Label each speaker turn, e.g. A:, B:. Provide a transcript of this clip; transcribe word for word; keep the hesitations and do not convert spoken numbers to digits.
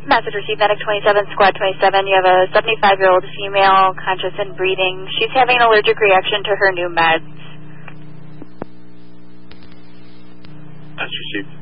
A: Message received, Medic twenty-seven, Squad twenty-seven. You have a seventy-five-year-old female, conscious and breathing. She's having an allergic reaction to her new meds.
B: Message received.